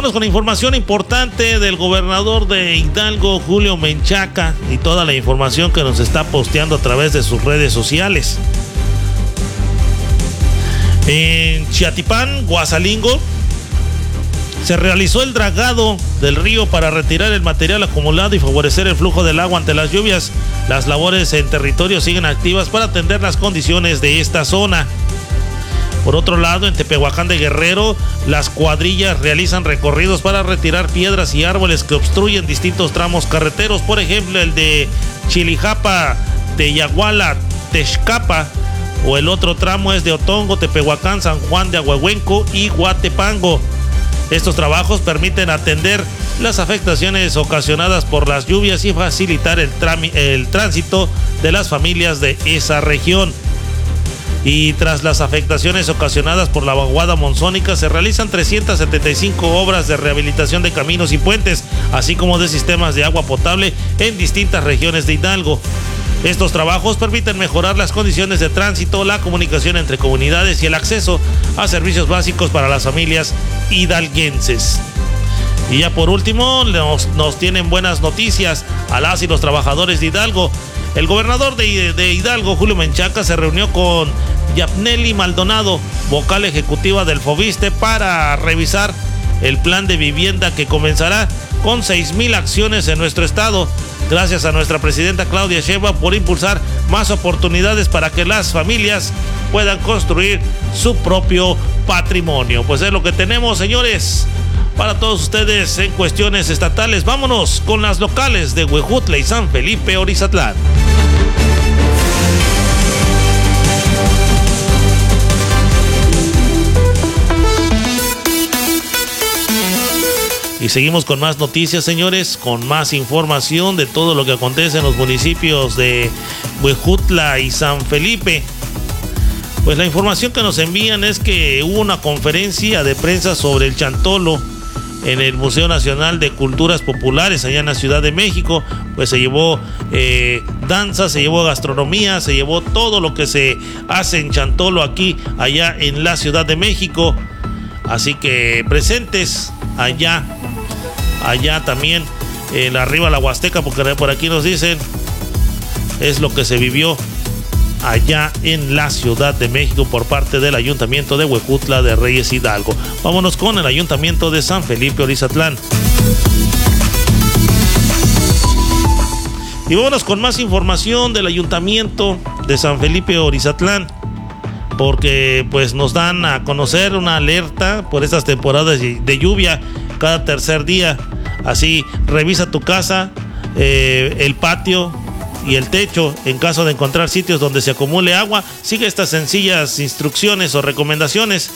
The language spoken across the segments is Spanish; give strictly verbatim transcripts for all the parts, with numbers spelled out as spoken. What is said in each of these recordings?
vámonos con información importante del gobernador de Hidalgo, Julio Menchaca, y toda la información que nos está posteando a través de sus redes sociales. En Chiatipán, Guasalingo, se realizó el dragado del río para retirar el material acumulado y favorecer el flujo del agua ante las lluvias. Las labores en territorio siguen activas para atender las condiciones de esta zona. Por otro lado, en Tepehuacán de Guerrero, las cuadrillas realizan recorridos para retirar piedras y árboles que obstruyen distintos tramos carreteros. Por ejemplo, el de Chilijapa, Teyaguala, Texcapa, o el otro tramo es de Otongo, Tepehuacán, San Juan de Ahuehuenco y Guatepango. Estos trabajos permiten atender las afectaciones ocasionadas por las lluvias y facilitar el, el tránsito de las familias de esa región. Y tras las afectaciones ocasionadas por la vaguada monzónica, se realizan trescientas setenta y cinco obras de rehabilitación de caminos y puentes, así como de sistemas de agua potable en distintas regiones de Hidalgo. Estos trabajos permiten mejorar las condiciones de tránsito, la comunicación entre comunidades y el acceso a servicios básicos para las familias hidalguenses. Y ya por último, nos, nos tienen buenas noticias a las y los trabajadores de Hidalgo. El gobernador de, de Hidalgo, Julio Menchaca, se reunió con Yapneli Maldonado, vocal ejecutiva del Fobiste, para revisar el plan de vivienda que comenzará con seis mil acciones en nuestro estado. Gracias a nuestra presidenta Claudia Sheinbaum por impulsar más oportunidades para que las familias puedan construir su propio patrimonio. Pues es lo que tenemos, señores, para todos ustedes en cuestiones estatales. Vámonos con las locales de Huejutla y San Felipe Orizatlán. Y seguimos con más noticias, señores, con más información de todo lo que acontece en los municipios de Huejutla y San Felipe. Pues la información que nos envían es que hubo una conferencia de prensa sobre el chantolo en el Museo Nacional de Culturas Populares allá en la Ciudad de México. Pues se llevó eh, danza, se llevó gastronomía, se llevó todo lo que se hace en chantolo aquí, allá en la Ciudad de México. Así que presentes allá, allá también en arriba la Huasteca, porque por aquí nos dicen es lo que se vivió allá en la Ciudad de México por parte del Ayuntamiento de Huejutla de Reyes Hidalgo. Vámonos con el Ayuntamiento de San Felipe Orizatlán. Y vámonos con más información del Ayuntamiento de San Felipe Orizatlán, porque pues nos dan a conocer una alerta por estas temporadas de lluvia cada tercer día. Así, revisa tu casa, eh, el patio y el techo en caso de encontrar sitios donde se acumule agua. Sigue estas sencillas instrucciones o recomendaciones.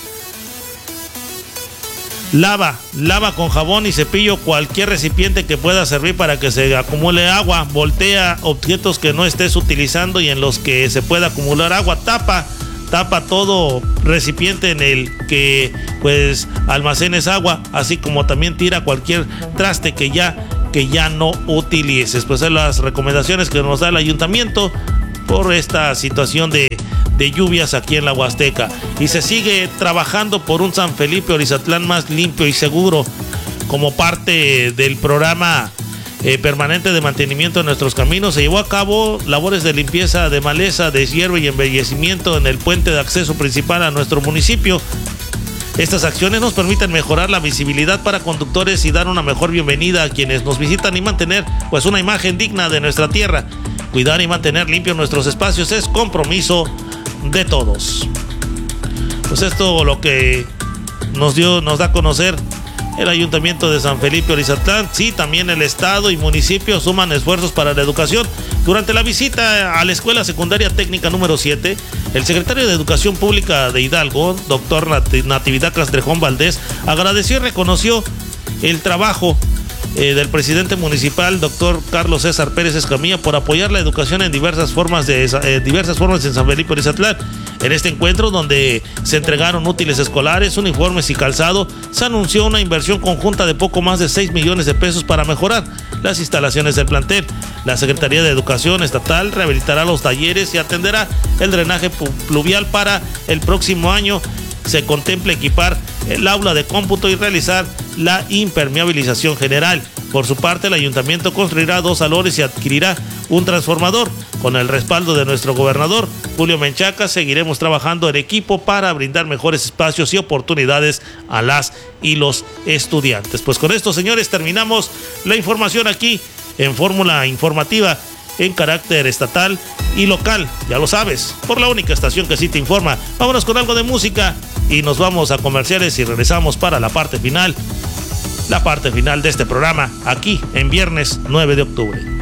Lava, lava con jabón y cepillo cualquier recipiente que pueda servir para que se acumule agua. Voltea objetos que no estés utilizando y en los que se pueda acumular agua. Tapa Tapa todo recipiente en el que pues almacenes agua, así como también tira cualquier traste que ya, que ya no utilices. Pues son las recomendaciones que nos da el ayuntamiento por esta situación de, de lluvias aquí en la Huasteca. Y se sigue trabajando por un San Felipe Orizatlán más limpio y seguro como parte del programa Eh, permanente de mantenimiento de nuestros caminos. Se llevó a cabo labores de limpieza de maleza, deshierve y embellecimiento en el puente de acceso principal a nuestro municipio. Estas acciones nos permiten mejorar la visibilidad para conductores y dar una mejor bienvenida a quienes nos visitan y mantener pues una imagen digna de nuestra tierra. Cuidar y mantener limpios nuestros espacios es compromiso de todos. Pues esto lo que nos dio, nos da a conocer el Ayuntamiento de San Felipe Orizatlán. Sí, también el Estado y municipios suman esfuerzos para la educación. Durante la visita a la Escuela Secundaria Técnica número siete, el secretario de Educación Pública de Hidalgo, doctor Natividad Castrejón Valdés, agradeció y reconoció el trabajo eh, del presidente municipal, doctor Carlos César Pérez Escamilla, por apoyar la educación en diversas formas, de, eh, diversas formas en San Felipe Orizatlán. En este encuentro, donde se entregaron útiles escolares, uniformes y calzado, se anunció una inversión conjunta de poco más de seis millones de pesos para mejorar las instalaciones del plantel. La Secretaría de Educación Estatal rehabilitará los talleres y atenderá el drenaje pluvial. Para el próximo año se contempla equipar el aula de cómputo y realizar la impermeabilización general. Por su parte, el ayuntamiento construirá dos salones y adquirirá un transformador. Con el respaldo de nuestro gobernador, Julio Menchaca, seguiremos trabajando en equipo para brindar mejores espacios y oportunidades a las y los estudiantes. Pues con esto, señores, terminamos la información aquí en Fórmula Informativa en carácter estatal y local, ya lo sabes, por la única estación que sí te informa. Vámonos con algo de música y nos vamos a comerciales y regresamos para la parte final, la parte final de este programa, aquí en viernes nueve de octubre.